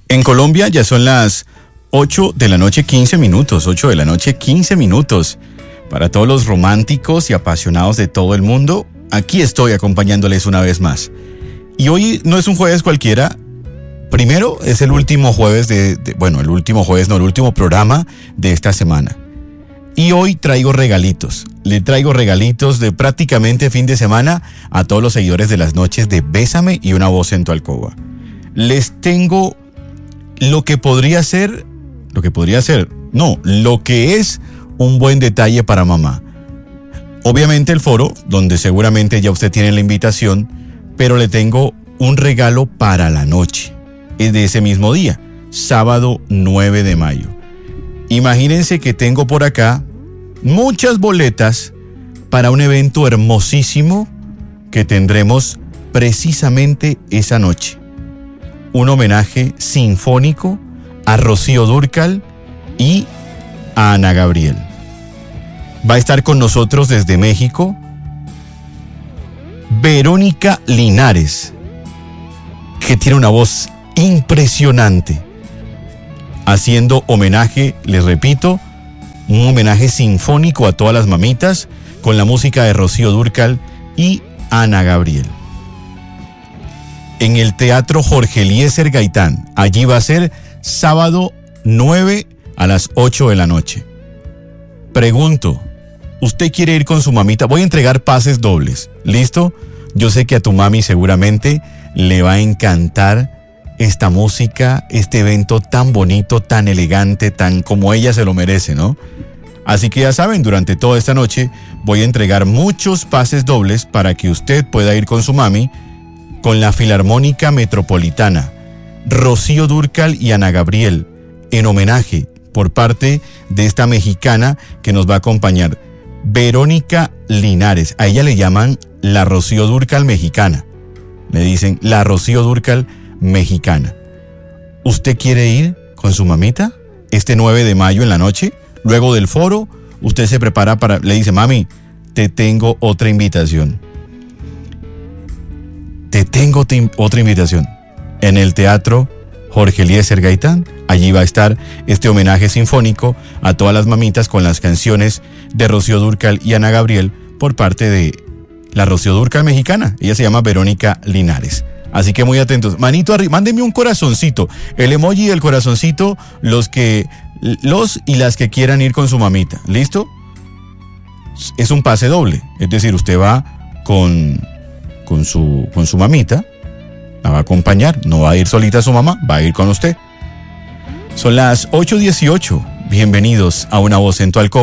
En Colombia ya son las 8 de la noche 15 minutos, 8 de la noche 15 minutos. Para todos los románticos y apasionados de todo el mundo, aquí estoy acompañándoles una vez más. Y hoy no es un jueves cualquiera. Primero, es el último jueves el último programa de esta semana. Y hoy traigo regalitos. Le traigo regalitos de prácticamente fin de semana a todos los seguidores de las noches de Bésame y Una Voz en tu Alcoba. Les tengo lo que es un buen detalle para mamá. Obviamente el foro, donde seguramente ya usted tiene la invitación, pero le tengo un regalo para la noche. Es de ese mismo día, sábado 9 de mayo. Imagínense que tengo por acá muchas boletas para un evento hermosísimo que tendremos precisamente esa noche. Un homenaje sinfónico a Rocío Dúrcal y a Ana Gabriel. Va a estar con nosotros desde México Verónica Linares, que tiene una voz impresionante, haciendo homenaje, les repito, un homenaje sinfónico a todas las mamitas con la música de Rocío Dúrcal y Ana Gabriel. En el Teatro Jorge Eliezer Gaitán. Allí va a ser sábado 9 a las 8 de la noche. Pregunto, ¿usted quiere ir con su mamita? Voy a entregar pases dobles, ¿listo? Yo sé que a tu mami seguramente le va a encantar esta música, este evento tan bonito, tan elegante, tan como ella se lo merece, ¿no? Así que ya saben, durante toda esta noche voy a entregar muchos pases dobles para que usted pueda ir con su mami con la Filarmónica Metropolitana, Rocío Dúrcal y Ana Gabriel, en homenaje por parte de esta mexicana que nos va a acompañar, Verónica Linares. A ella le llaman la Rocío Dúrcal mexicana. Le dicen la Rocío Dúrcal mexicana. ¿Usted quiere ir con su mamita este 9 de mayo en la noche? Luego del foro, usted se prepara le dice, mami, te tengo otra invitación. Otra invitación. En el Teatro Jorge Eliezer Gaitán, allí va a estar este homenaje sinfónico a todas las mamitas con las canciones de Rocío Dúrcal y Ana Gabriel por parte de la Rocío Dúrcal mexicana. Ella se llama Verónica Linares. Así que muy atentos. Manito arriba, mándenme un corazoncito. El emoji del corazoncito, los y las que quieran ir con su mamita. ¿Listo? Es un pase doble. Es decir, usted va con su mamita, la va a acompañar, no va a ir solita su mamá, va a ir con usted. Son las 8:18. Bienvenidos a Una Voz en tu Alcoba.